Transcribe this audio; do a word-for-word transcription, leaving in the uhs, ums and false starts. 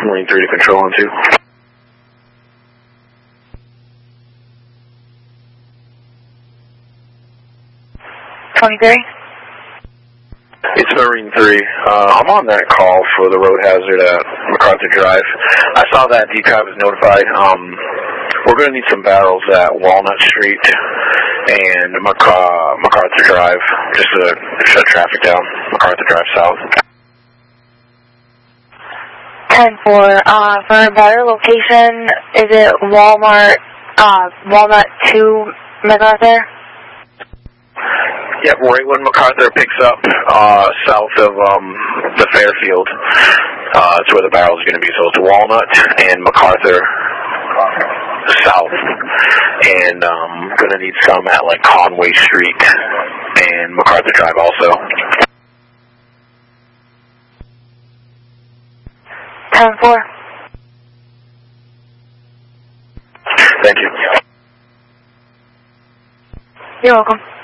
Marine three to control on two. twenty-three? It's Marine three. Uh, I'm on that call for the road hazard at MacArthur Drive. I saw that D CAB was notified. Um, we're going to need some barrels at Walnut Street and Maca MacArthur Drive, just to shut traffic down. MacArthur Drive South. ten four. Uh, for a better location, is it Walmart, uh, Walnut two MacArthur? Yep, right when MacArthur picks up uh, south of um, the Fairfield, uh, that's where the barrels are going to be. So it's Walnut and MacArthur south, and um, going to need some at like Conway Street and MacArthur Drive also. ten four. Thank you. You're welcome.